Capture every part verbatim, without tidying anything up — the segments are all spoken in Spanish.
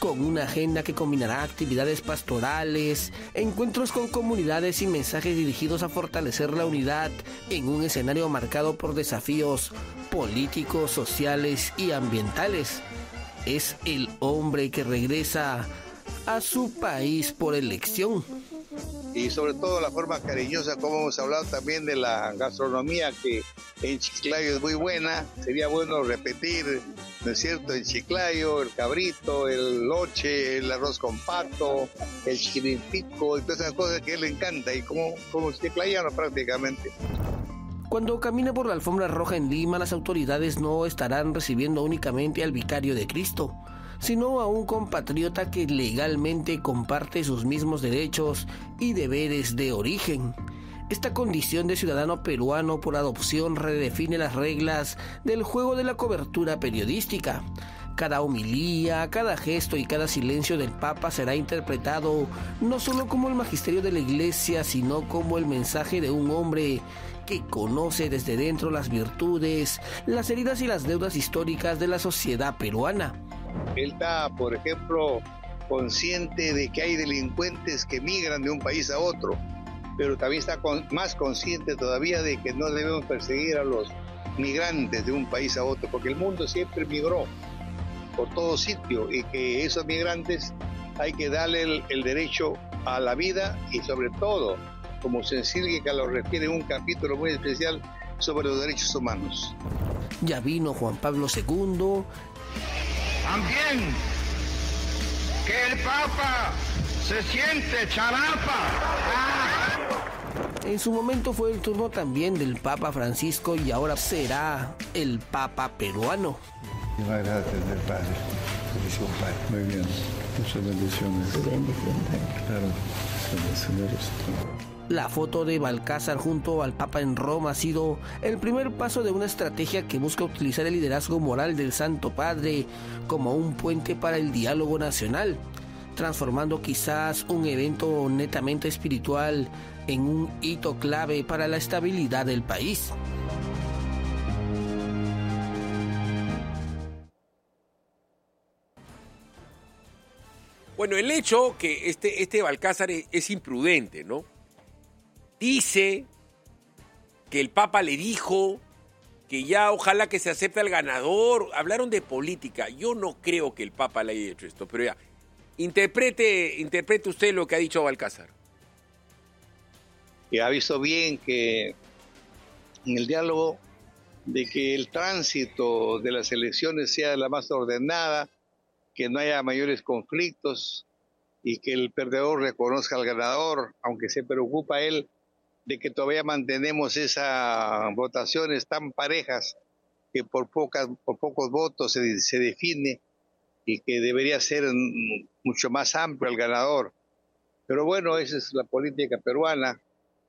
con una agenda que combinará actividades pastorales, encuentros con comunidades y mensajes dirigidos a fortalecer la unidad en un escenario marcado por desafíos políticos, sociales y ambientales. Es el hombre que regresa a su país por elección. Y sobre todo la forma cariñosa, como hemos hablado también de la gastronomía, que en Chiclayo es muy buena. Sería bueno repetir, ¿no es cierto?, el chiclayo, el cabrito, el loche, el arroz con pato, el chirimpico, y todas esas cosas que a él le encanta, y como, como chiclayano prácticamente. Cuando camine por la alfombra roja en Lima, las autoridades no estarán recibiendo únicamente al vicario de Cristo, sino a un compatriota que legalmente comparte sus mismos derechos y deberes de origen. Esta condición de ciudadano peruano por adopción redefine las reglas del juego de la cobertura periodística. Cada homilía, cada gesto y cada silencio del Papa será interpretado no solo como el magisterio de la Iglesia, sino como el mensaje de un hombre que conoce desde dentro las virtudes, las heridas y las deudas históricas de la sociedad peruana. Él está, por ejemplo, consciente de que hay delincuentes que migran de un país a otro, pero también está con, más consciente todavía de que no debemos perseguir a los migrantes de un país a otro, porque el mundo siempre migró por todo sitio y que esos migrantes hay que darle el, el derecho a la vida y sobre todo, como Sencillica lo refiere en un capítulo muy especial sobre los derechos humanos. Ya vino Juan Pablo segundo. También que el Papa se siente charapa. ¡Ah! En su momento fue el turno también del Papa Francisco y ahora será el Papa peruano. Muchas gracias del Padre. Bendición, Padre. Muy bien. Muchas bendiciones. Claro, bendiciones. La foto de Balcázar junto al Papa en Roma ha sido el primer paso de una estrategia que busca utilizar el liderazgo moral del Santo Padre como un puente para el diálogo nacional, transformando quizás un evento netamente espiritual en un hito clave para la estabilidad del país. Bueno, el hecho que este, este Balcázar es, es imprudente, ¿no? Dice que el Papa le dijo que ya ojalá que se acepte al ganador. Hablaron de política. Yo no creo que el Papa le haya hecho esto, pero ya. Interprete, interprete usted lo que ha dicho Balcázar. Y ha visto bien que en el diálogo de que el tránsito de las elecciones sea la más ordenada, que no haya mayores conflictos y que el perdedor reconozca al ganador, aunque se preocupa él de que todavía mantenemos esas votaciones tan parejas que por, pocas, por pocos votos se, se define y que debería ser mucho más amplio el ganador. Pero bueno, esa es la política peruana.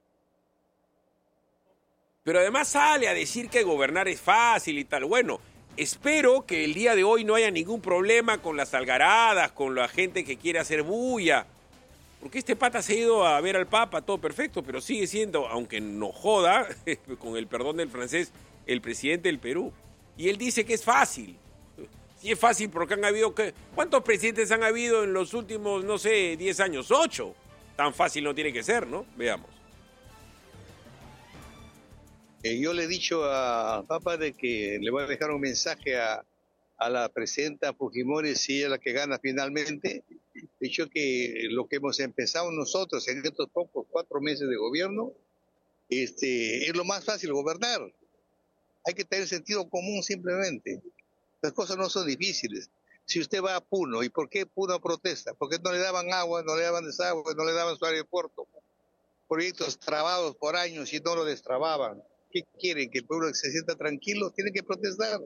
Pero además sale a decir que gobernar es fácil y tal. Bueno, espero que el día de hoy no haya ningún problema con las algaradas, con la gente que quiere hacer bulla. Porque este pata se ha ido a ver al Papa, todo perfecto, pero sigue siendo, aunque no joda, con el perdón del francés, el presidente del Perú. Y él dice que es fácil. Sí es fácil porque han habido... ¿Cuántos presidentes han habido en los últimos, no sé, diez años? Ocho. Tan fácil no tiene que ser, ¿no? Veamos. Eh, yo le he dicho a Papa de que le voy a dejar un mensaje a, a la presidenta Fujimori, si ella es la que gana finalmente. He dicho que lo que hemos empezado nosotros en estos pocos cuatro meses de gobierno, este, es lo más fácil gobernar. Hay que tener sentido común simplemente. Las cosas no son difíciles. Si usted va a Puno, ¿y por qué Puno protesta? Porque no le daban agua, no le daban desagüe, no le daban su aeropuerto. Proyectos trabados por años y no lo destrababan. ¿Qué quieren? ¿Que el pueblo se sienta tranquilo? Tienen que protestar.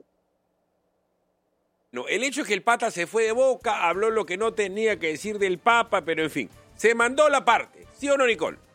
No, el hecho es que el pata se fue de boca, habló lo que no tenía que decir del Papa, pero en fin, se mandó la parte. ¿Sí o no, Nicole?